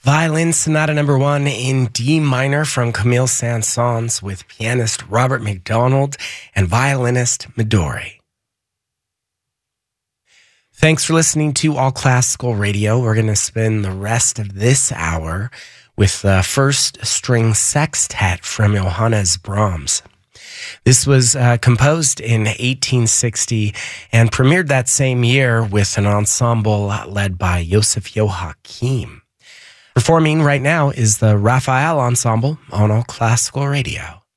Violin Sonata Number 1 in D minor from Camille Saint-Saëns with pianist Robert McDonald and violinist Midori. Thanks for listening to All Classical Radio. We're going to spend the rest of this hour with the first string sextet from Johannes Brahms. This was composed in 1860 and premiered that same year with an ensemble led by Joseph Joachim. Performing right now is the Raphael Ensemble on All Classical Radio.